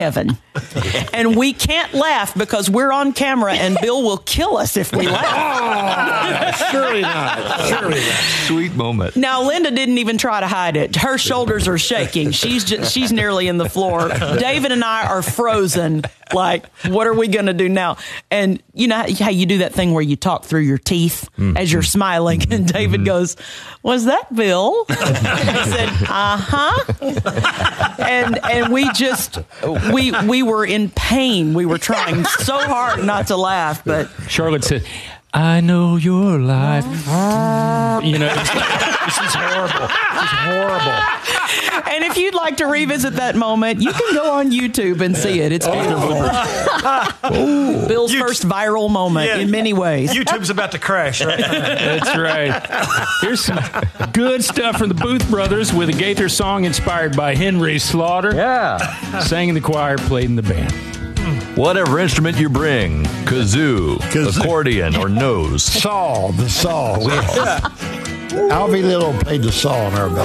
heaven. And we can't laugh because we're on camera and Bill will kill us if we laugh. Surely not. Surely not. Sweet moment. Now, Linda didn't even try to hide it. Her shoulders are shaking. She's nearly in the floor. David and I are frozen. Like, what are we going to do now? And you know how you do that thing where you talk through your teeth as you're smiling. And David goes, "Was that Bill?" I said, "Uh-huh." And we were in pain. We were trying so hard not to laugh, but Charlotte said, "I know your life." You know, this is horrible. This is horrible. And if you'd like to revisit that moment, you can go on YouTube and see it. It's beautiful. Bill's first viral moment in many ways. YouTube's about to crash right now. That's right. Here's some good stuff from the Booth Brothers with a Gaither song inspired by Henry Slaughter. Yeah. Sang in the choir, played in the band. Whatever instrument you bring, kazoo, accordion, or nose. The saw. Alvy Little played the saw in our band.